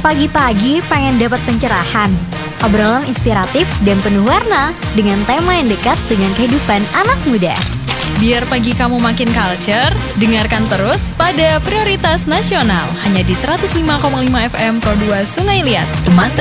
Pagi-pagi pengen dapat pencerahan, obrolan inspiratif dan penuh warna dengan tema yang dekat dengan kehidupan anak muda. Biar pagi kamu makin culture, dengarkan terus pada Prioritas Nasional hanya di 105,5 FM Pro 2 Sungai Liat, teman